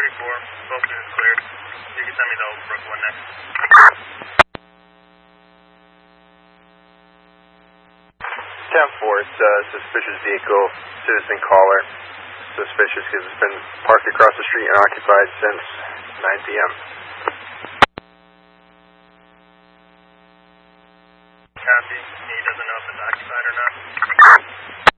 Both is cleared. You can send me the Overbrook one next. 10-4, it's a suspicious vehicle, citizen caller. Suspicious because it's been parked across the street and occupied since 9 p.m. Copy. He doesn't know if it's occupied or not.